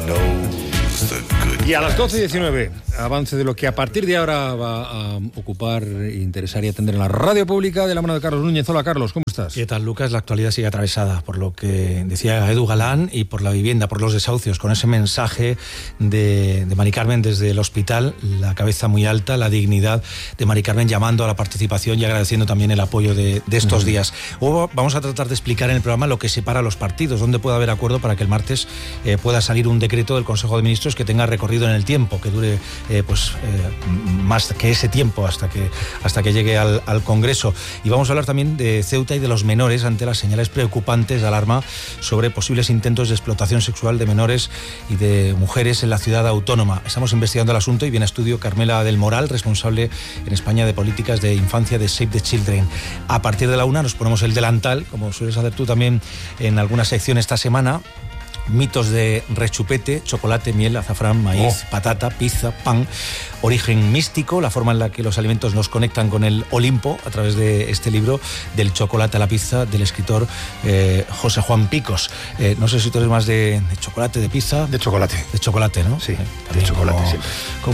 Y a las 12:19, avance de lo que a partir de ahora va a ocupar, interesar y atender en la radio pública de la mano de Carlos Núñez. Hola Carlos, ¿cómo estás? ¿Qué tal, Lucas? La actualidad sigue atravesada por lo que decía Edu Galán y por la vivienda, por los desahucios, con ese mensaje de Mari Carmen desde el hospital, la cabeza muy alta, la dignidad de Mari Carmen, llamando a la participación y agradeciendo también el apoyo de estos días. Luego vamos a tratar de explicar en el programa lo que separa a los partidos, dónde puede haber acuerdo para que el martes pueda salir un decreto del Consejo de Ministros que tenga recorrido en el tiempo, que dure más que ese tiempo hasta que llegue al Congreso. Y vamos a hablar también de Ceuta y de los menores ante las señales preocupantes de alarma sobre posibles intentos de explotación sexual de menores y de mujeres en la ciudad autónoma. Estamos investigando el asunto y viene a estudio Carmela del Moral, responsable en España de políticas de infancia de Save the Children. A partir de la 1 nos ponemos el delantal, como sueles hacer tú también en alguna sección esta semana. Mitos de rechupete, chocolate, miel, azafrán, maíz, patata, pizza, pan, origen místico, la forma en la que los alimentos nos conectan con el Olimpo a través de este libro, Del chocolate a la pizza, del escritor José Juan Picos. No sé si tú eres más de chocolate, de pizza. De chocolate. De chocolate, ¿no? Sí, de chocolate siempre.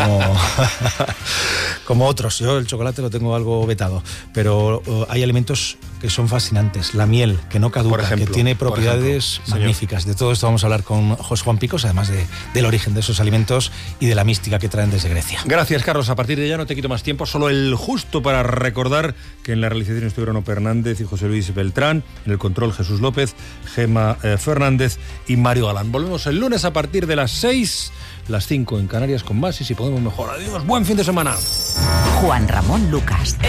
Como otros. Yo el chocolate lo tengo algo vetado, pero hay alimentos que son fascinantes. La miel, que no caduca, ejemplo, que tiene propiedades magníficas. Señor. De todo esto vamos a hablar con José Juan Picos, además del origen de esos alimentos y de la mística que traen desde Grecia. Gracias, Carlos. A partir de ya no te quito más tiempo, solo el justo para recordar que en la realización estuvieron Ono Hernández y José Luis Beltrán, en el control Jesús López, Gema Fernández y Mario Galán. Volvemos el lunes a partir de las 6, las 5 en Canarias con más y si podemos mejor. Adiós, buen fin de semana. Juan Ramón Lucas.